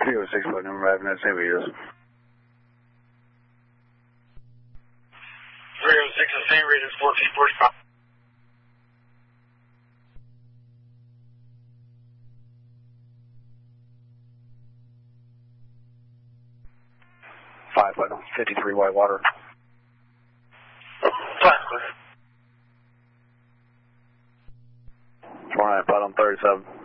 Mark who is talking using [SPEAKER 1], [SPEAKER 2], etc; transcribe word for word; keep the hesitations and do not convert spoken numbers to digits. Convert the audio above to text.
[SPEAKER 1] three oh six, Putnam, arriving at Saint Rita's.
[SPEAKER 2] three oh six at Saint Rita's, fourteen forty-five.
[SPEAKER 1] five, Putnam, fifty-three Whitewater.
[SPEAKER 2] Five, clear.
[SPEAKER 1] four nine, Putnam, thirty-seven.